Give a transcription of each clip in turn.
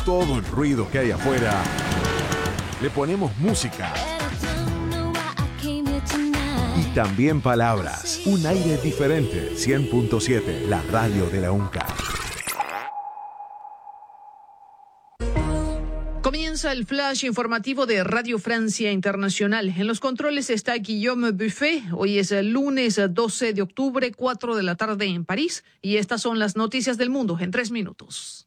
todo el ruido que hay afuera, le ponemos música y también palabras. Un aire diferente. 100.7, la radio de la UNCA. Comienza el flash informativo de Radio Francia Internacional. En los controles está Guillaume Buffet. Hoy es el lunes 12 de octubre, 4 de la tarde en París. Y estas son las noticias del mundo en 3 minutos.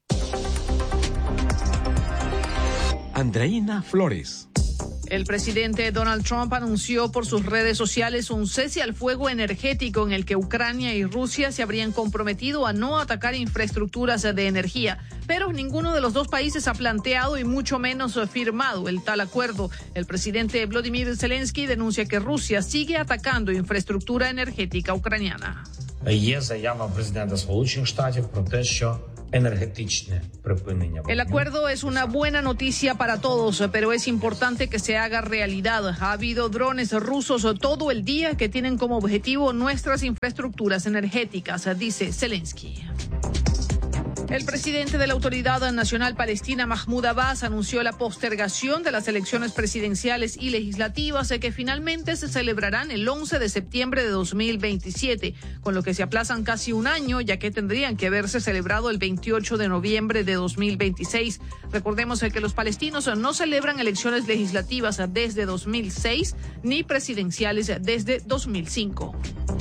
Andreina Flores. El presidente Donald Trump anunció por sus redes sociales un cese al fuego energético en el que Ucrania y Rusia se habrían comprometido a no atacar infraestructuras de energía. Pero ninguno de los dos países ha planteado y mucho menos firmado el tal acuerdo. El presidente Volodymyr Zelensky denuncia que Rusia sigue atacando infraestructura energética ucraniana. Є заява президента Сполучених Штатів про те, що energético припинення. El acuerdo es una buena noticia para todos, pero es importante que se haga realidad. Ha habido drones rusos todo el día que tienen como objetivo nuestras infraestructuras energéticas, dice Zelensky. El presidente de la Autoridad Nacional Palestina, Mahmoud Abbas, anunció la postergación de las elecciones presidenciales y legislativas que finalmente se celebrarán el 11 de septiembre de 2027, con lo que se aplazan casi un año, ya que tendrían que haberse celebrado el 28 de noviembre de 2026. Recordemos que los palestinos no celebran elecciones legislativas desde 2006 ni presidenciales desde 2005.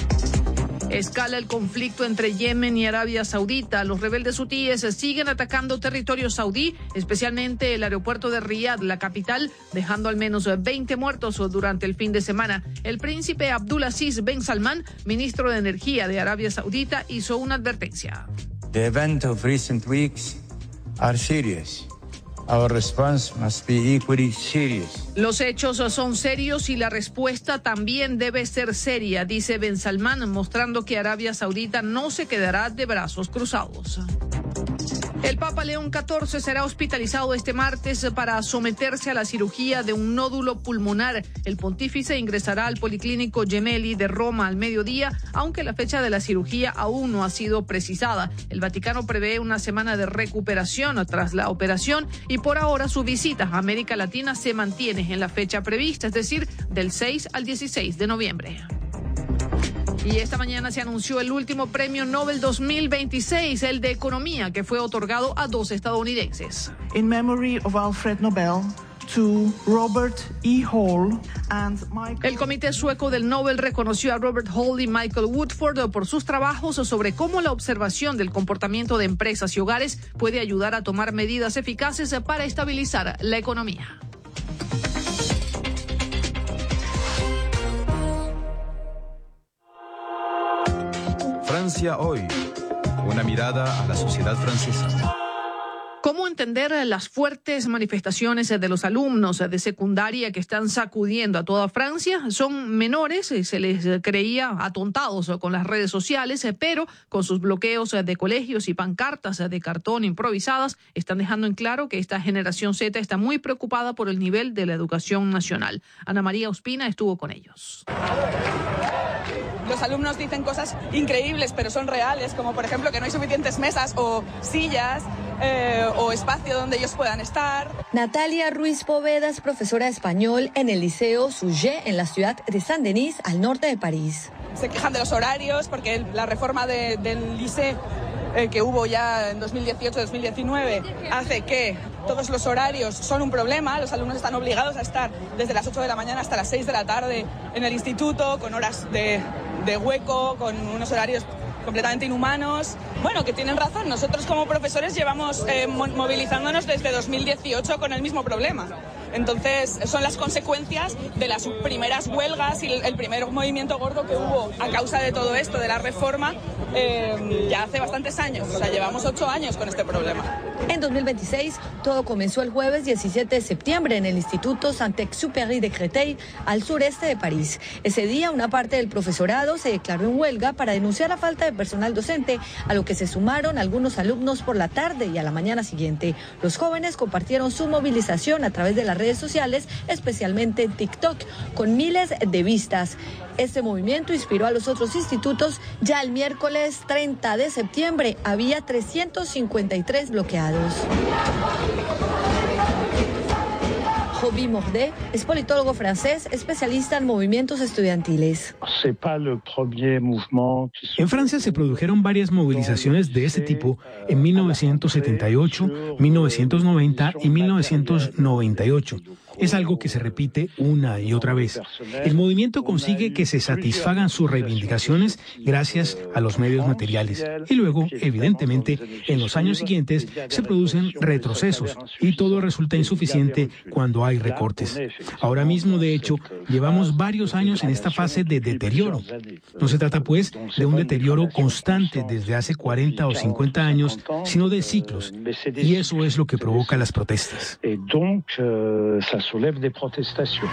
Escala el conflicto entre Yemen y Arabia Saudita. Los rebeldes hutíes siguen atacando territorio saudí, especialmente el aeropuerto de Riad, la capital, dejando al menos 20 muertos durante el fin de semana. El príncipe Abdulaziz Ben Salman, ministro de Energía de Arabia Saudita, hizo una advertencia. The events of recent weeks are serious. Our response must be equally serious. Los hechos son serios y la respuesta también debe ser seria, dice Ben Salman, mostrando que Arabia Saudita no se quedará de brazos cruzados. El Papa León XIV será hospitalizado este martes para someterse a la cirugía de un nódulo pulmonar. El pontífice ingresará al Policlínico Gemelli de Roma al mediodía, aunque la fecha de la cirugía aún no ha sido precisada. El Vaticano prevé una semana de recuperación tras la operación y por ahora su visita a América Latina se mantiene en la fecha prevista, es decir, del 6 al 16 de noviembre. Y esta mañana se anunció el último premio Nobel 2026, el de Economía, que fue otorgado a 2 estadounidenses. In memory of Alfred Nobel, to Robert E. Hall and Michael... El comité sueco del Nobel reconoció a Robert Hall y Michael Woodford por sus trabajos sobre cómo la observación del comportamiento de empresas y hogares puede ayudar a tomar medidas eficaces para estabilizar la economía. Francia hoy. Una mirada a la sociedad francesa. ¿Cómo entender las fuertes manifestaciones de los alumnos de secundaria que están sacudiendo a toda Francia? Son menores, se les creía atontados con las redes sociales, pero con sus bloqueos de colegios y pancartas de cartón improvisadas, están dejando en claro que esta generación Z está muy preocupada por el nivel de la educación nacional. Ana María Ospina estuvo con ellos. Los alumnos dicen cosas increíbles, pero son reales, como por ejemplo que no hay suficientes mesas o sillas o espacio donde ellos puedan estar. Natalia Ruiz Poveda es profesora de español en el Liceo Suger en la ciudad de Saint-Denis, al norte de París. Se quejan de los horarios porque la reforma del liceo que hubo ya en 2018-2019 hace que todos los horarios son un problema. Los alumnos están obligados a estar desde las 8 de la mañana hasta las 6 de la tarde en el instituto, con horas de hueco, con unos horarios completamente inhumanos. Bueno, que tienen razón. Nosotros como profesores llevamos movilizándonos desde 2018 con el mismo problema. Entonces, son las consecuencias de las primeras huelgas y el primer movimiento gordo que hubo a causa de todo esto, de la reforma, ya hace bastantes años. O sea, llevamos 8 años con este problema. En 2026, todo comenzó el jueves 17 de septiembre en el Instituto Saint-Exupéry de Créteil, al sureste de París. Ese día, una parte del profesorado se declaró en huelga para denunciar la falta de personal docente, a lo que se sumaron algunos alumnos por la tarde y a la mañana siguiente. Los jóvenes compartieron su movilización a través de las redes sociales, especialmente en TikTok, con miles de vistas. Este movimiento inspiró a los otros institutos. Ya el miércoles 30 de septiembre había 353 bloqueados. desempleados. Roby Mordet es politólogo francés, especialista en movimientos estudiantiles. En Francia se produjeron varias movilizaciones de este tipo en 1978, 1990 y 1998. Es algo que se repite una y otra vez. El movimiento consigue que se satisfagan sus reivindicaciones gracias a los medios materiales. Y luego, evidentemente, en los años siguientes se producen retrocesos y todo resulta insuficiente cuando hay recortes. Ahora mismo, de hecho, llevamos varios años en esta fase de deterioro. No se trata, pues, de un deterioro constante desde hace 40 o 50 años, sino de ciclos. Y eso es lo que provoca las protestas. Soulève des protestations.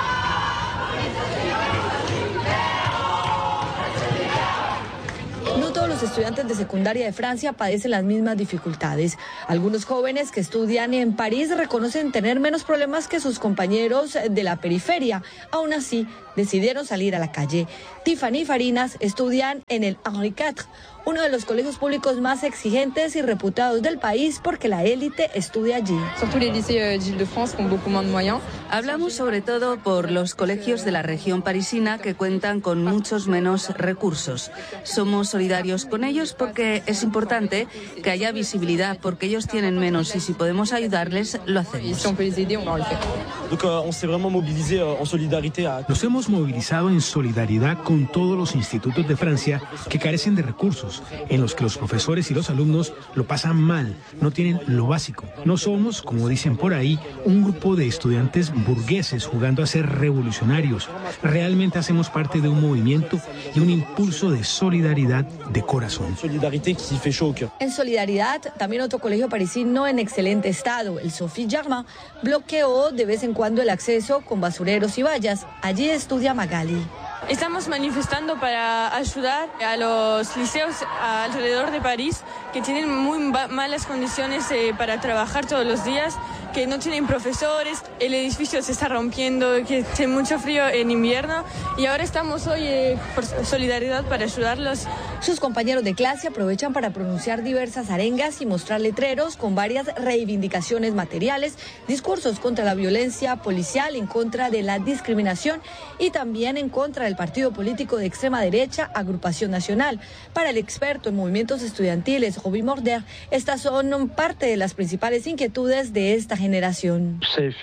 No todos los estudiantes de secundaria de Francia padecen las mismas dificultades. Algunos jóvenes que estudian en París reconocen tener menos problemas que sus compañeros de la periferia. Aún así, decidieron salir a la calle. Tiffany Farinas estudian en el Henri IV, uno de los colegios públicos más exigentes y reputados del país porque la élite estudia allí. Hablamos sobre todo por los colegios de la región parisina que cuentan con muchos menos recursos. Somos solidarios con ellos porque es importante que haya visibilidad, porque ellos tienen menos y si podemos ayudarles, lo hacemos. Nos hemos movilizado en solidaridad con todos los institutos de Francia que carecen de recursos, en los que los profesores y los alumnos lo pasan mal, no tienen lo básico. No somos, como dicen por ahí, un grupo de estudiantes burgueses jugando a ser revolucionarios. Realmente hacemos parte de un movimiento y un impulso de solidaridad de corazón. En solidaridad, también otro colegio parisino en excelente estado, el Sophie Germain, bloqueó de vez en cuando el acceso con basureros y vallas. Allí estudia Magali. Estamos manifestando para ayudar a los liceos alrededor de París que tienen muy malas condiciones para trabajar todos los días, que no tienen profesores, el edificio se está rompiendo, que hace mucho frío en invierno y ahora estamos hoy por solidaridad para ayudarlos. Sus compañeros de clase aprovechan para pronunciar diversas arengas y mostrar letreros con varias reivindicaciones materiales, discursos contra la violencia policial, en contra de la discriminación y también en contra del partido político de extrema derecha, Agrupación Nacional. Para el experto en movimientos estudiantiles, Roby Mordet, estas son parte de las principales inquietudes de esta generación.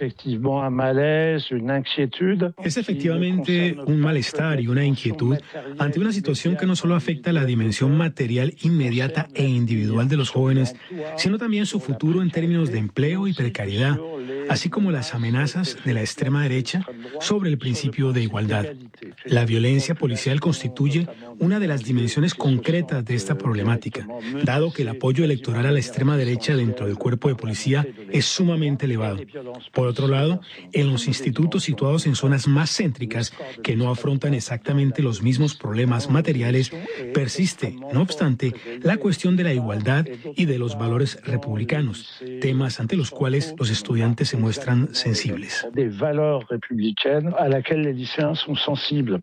Es efectivamente un malestar y una inquietud ante una situación que no solo afecta la dimensión material inmediata e individual de los jóvenes, sino también su futuro en términos de empleo y precariedad, así como las amenazas de la extrema derecha sobre el principio de igualdad. La violencia policial constituye una de las dimensiones concretas de esta problemática, dado que el apoyo electoral a la extrema derecha dentro del cuerpo de policía es sumamente elevado. Por otro lado, en los institutos situados en zonas más céntricas que no afrontan exactamente los mismos problemas materiales, persiste, no obstante, la cuestión de la igualdad y de los valores republicanos, temas ante los cuales los estudiantes se muestran sensibles. Des valeurs républicaines à laquelle les lycéens sont sensibles.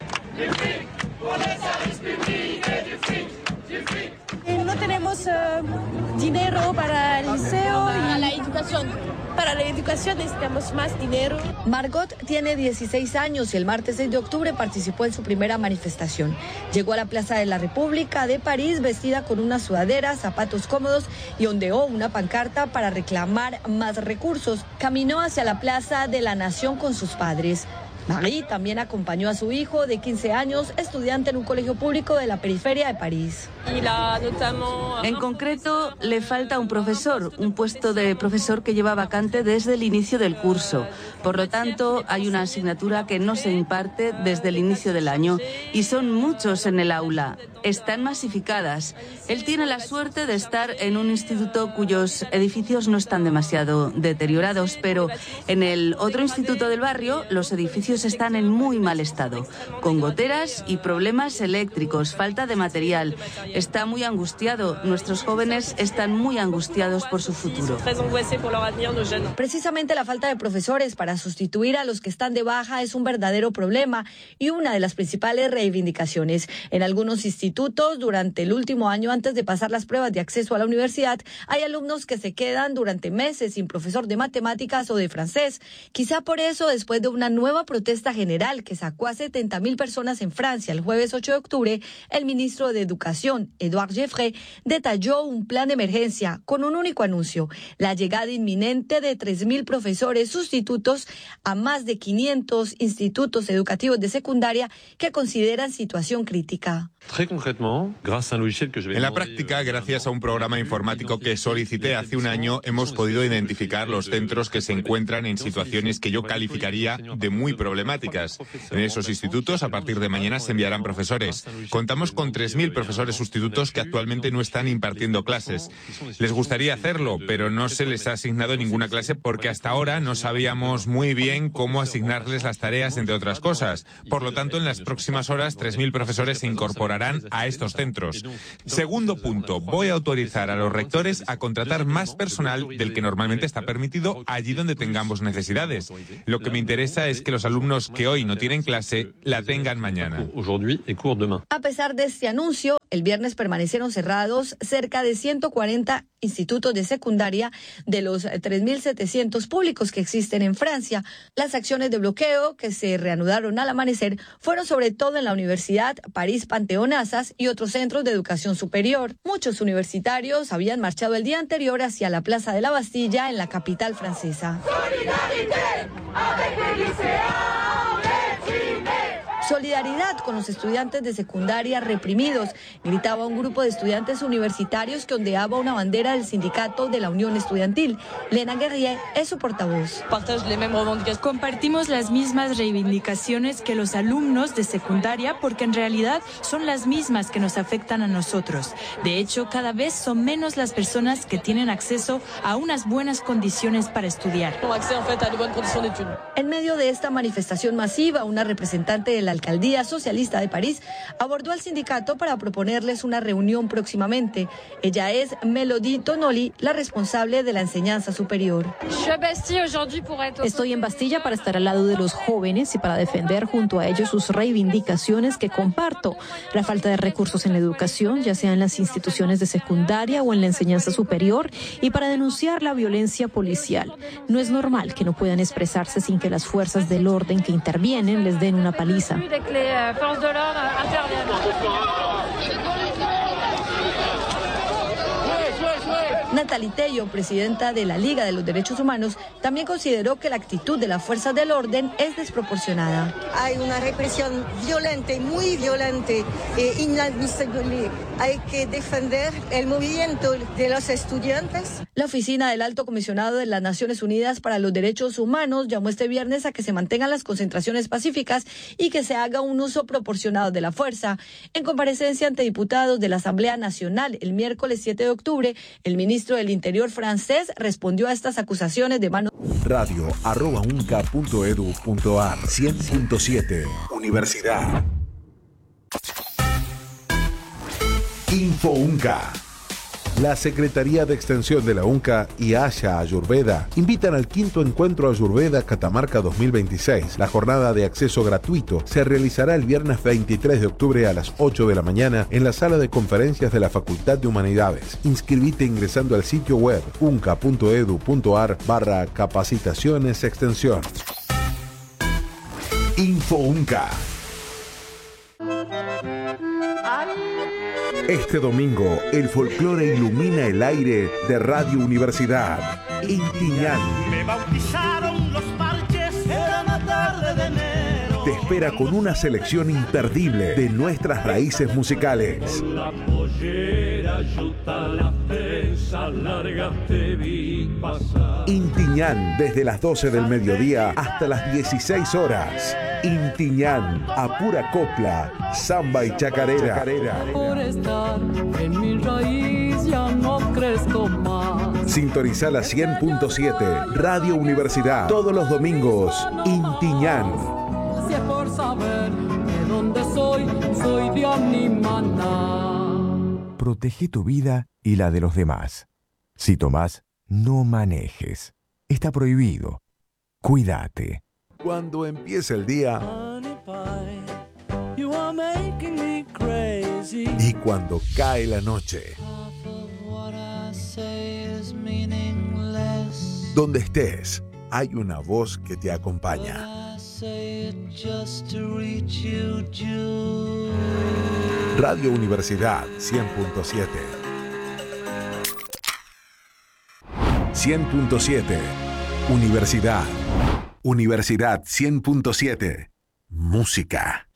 No tenemos dinero para el liceo y la educación. Para la educación necesitamos más dinero. Margot tiene 16 años y el martes 6 de octubre participó en su primera manifestación. Llegó a la Plaza de la República de París vestida con una sudadera, zapatos cómodos y ondeó una pancarta para reclamar más recursos. Caminó hacia la Plaza de la Nación con sus padres. Marie también acompañó a su hijo de 15 años, estudiante en un colegio público de la periferia de París. En concreto, le falta un profesor, un puesto de profesor que lleva vacante desde el inicio del curso. Por lo tanto, hay una asignatura que no se imparte desde el inicio del año y son muchos en el aula. Están masificadas. Él tiene la suerte de estar en un instituto cuyos edificios no están demasiado deteriorados, pero en el otro instituto del barrio los edificios están en muy mal estado, con goteras y problemas eléctricos, falta de material. Está muy angustiado. Nuestros jóvenes están muy angustiados por su futuro. Precisamente la falta de profesores para sustituir a los que están de baja es un verdadero problema y una de las principales reivindicaciones. En algunos institutos institutos durante el último año antes de pasar las pruebas de acceso a la universidad, hay alumnos que se quedan durante meses sin profesor de matemáticas o de francés. Quizá por eso, después de una nueva protesta general que sacó a 70.000 personas en Francia el jueves 8 de octubre, el ministro de Educación, Édouard Geoffroy, detalló un plan de emergencia con un único anuncio: la llegada inminente de 3.000 profesores sustitutos a más de 500 institutos educativos de secundaria que consideran situación crítica. En la práctica, gracias a un programa informático que solicité hace un año, hemos podido identificar los centros que se encuentran en situaciones que yo calificaría de muy problemáticas. En esos institutos, a partir de mañana, se enviarán profesores. Contamos con 3.000 profesores sustitutos que actualmente no están impartiendo clases. Les gustaría hacerlo, pero no se les ha asignado ninguna clase porque hasta ahora no sabíamos muy bien cómo asignarles las tareas, entre otras cosas. Por lo tanto, en las próximas horas, 3.000 profesores se incorporarán a estos centros. Segundo punto, voy a autorizar a los rectores a contratar más personal del que normalmente está permitido allí donde tengamos necesidades. Lo que me interesa es que los alumnos que hoy no tienen clase la tengan mañana. A pesar de este anuncio, el viernes permanecieron cerrados cerca de 140 institutos de secundaria de los 3.700 públicos que existen en Francia. Las acciones de bloqueo, que se reanudaron al amanecer, fueron sobre todo en la Universidad París Panteón Assas y otros centros de educación superior. Muchos universitarios habían marchado el día anterior hacia la Plaza de la Bastilla en la capital francesa. Solidaridad con los estudiantes de secundaria reprimidos, gritaba un grupo de estudiantes universitarios que ondeaba una bandera del sindicato de la Unión Estudiantil. Lena Guerrier es su portavoz. Compartimos las mismas reivindicaciones que los alumnos de secundaria porque en realidad son las mismas que nos afectan a nosotros. De hecho, cada vez son menos las personas que tienen acceso a unas buenas condiciones para estudiar. En medio de esta manifestación masiva, una representante de la alcaldía socialista de París abordó al sindicato para proponerles una reunión próximamente. Ella es Melody Tonoli, la responsable de la enseñanza superior. Estoy en Bastilla para estar al lado de los jóvenes y para defender junto a ellos sus reivindicaciones que comparto. La falta de recursos en la educación, ya sea en las instituciones de secundaria o en la enseñanza superior, y para denunciar la violencia policial. No es normal que no puedan expresarse sin que las fuerzas del orden que intervienen les den una paliza. Nathalie Tello, presidenta de la Liga de los Derechos Humanos, también consideró que la actitud de las fuerzas del orden es desproporcionada. Hay una represión violenta, muy violenta e inadmisible. Hay que defender el movimiento de los estudiantes. La oficina del Alto Comisionado de las Naciones Unidas para los Derechos Humanos llamó este viernes a que se mantengan las concentraciones pacíficas y que se haga un uso proporcionado de la fuerza. En comparecencia ante diputados de la Asamblea Nacional el miércoles 7 de octubre, el ministro del Interior francés respondió a estas acusaciones de mano. radio@unca.edu.ar 100.7 Universidad. Info UNCA. La Secretaría de Extensión de la UNCA y Asha Ayurveda invitan al 5º Encuentro Ayurveda Catamarca 2026. La jornada de acceso gratuito se realizará el viernes 23 de octubre a las 8 de la mañana en la sala de conferencias de la Facultad de Humanidades. Inscribite ingresando al sitio web unca.edu.ar/capacitaciones extensión. Info UNCA. Este domingo, el folclore ilumina el aire de Radio Universidad. Intiñán. Me bautizaron los parches, era una tarde de enero. Te espera con una selección imperdible de nuestras raíces musicales. Con la pollera, yuta, la trenza larga te vi pasar. Intiñán, desde las 12 del mediodía hasta las 16 horas. Intiñán, a pura copla, samba y chacarera. Por estar en mi raíz ya no crezco más. Sintoniza la 100.7 Radio Universidad todos los domingos. Intiñán. Si es por saber de dónde soy de Animaná. Protege tu vida y la de los demás. Si tomás, no manejes. Está prohibido. Cuídate. Cuando empiece el día, Y cuando cae la noche, donde estés, hay una voz que te acompaña. Radio Universidad 100.7. 100.7. Universidad. Universidad 100.7. Música.